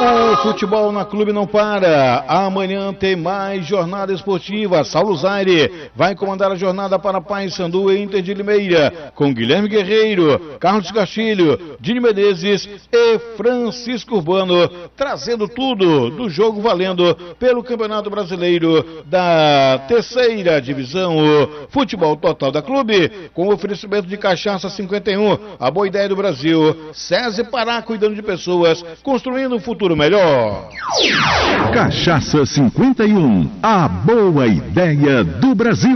O futebol na Clube não para. Amanhã tem mais jornada esportiva. Saulo Zaire vai comandar a jornada para Paysandu e Inter de Limeira, com Guilherme Guerreiro, Carlos Castilho, Dini Menezes e Francisco Urbano, trazendo tudo do jogo valendo pelo Campeonato Brasileiro da terceira divisão. Futebol total da Clube, com oferecimento de Cachaça 51, a boa ideia do Brasil. César Pará, cuidando de pessoas, construindo um futuro melhor. Cachaça 51, a boa ideia do Brasil.